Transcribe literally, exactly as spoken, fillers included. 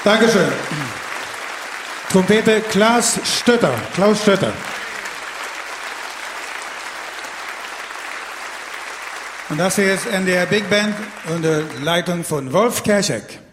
Dankeschön. Trompete Klaus Stötter. Klaus Stötter. Und das hier ist N D R Big Band unter Leitung von Wolf Kerschek.